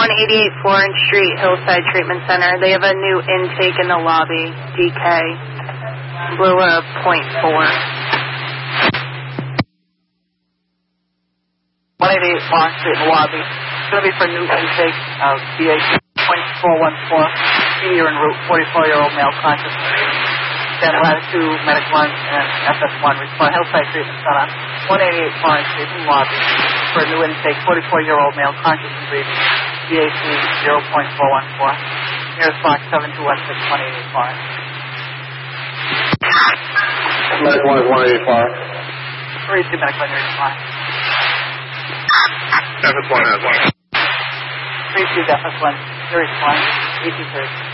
188 Florence Street, Hillside Treatment Center. They have a new intake in the lobby, DK. Blew a .4. 188 Florence Street in the lobby. It's going to be for new intake of BA 0.414. Senior en route, 44-year-old male conscious. Then latitude, medic 1, and FS1. Respond Hillside Treatment Center. 188 Florence Street in the lobby for a new intake, 44-year-old male conscious and breathing. BAC 0.414. Nearest box 7216, 188 Florence. Medic 1 is 188 Florence. 32 medic 1, nearest Florence. FS1 has 1. 32 FS1, nearest Florence. 1830.